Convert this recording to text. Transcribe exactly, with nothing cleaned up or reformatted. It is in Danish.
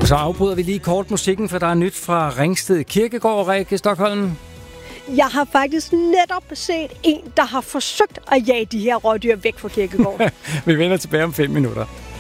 Og så afbryder vi lige kort musikken, for der er nyt fra Ringsted Kirkegård, Rikke Stockholm. Jeg har faktisk netop set en, der har forsøgt at jage de her rådyr væk fra Kirkegård. Vi vender tilbage om fem minutter.